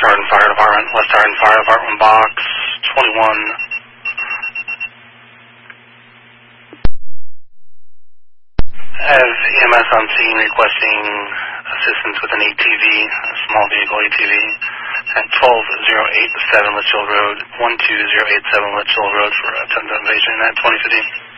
Arden Fire Department, West Arden Fire Department, box 21. As EMS on scene requesting assistance with an ATV, a small vehicle ATV, at 12087 Litchfield Road, 12087 Litchfield Road for attempted invasion at 2015.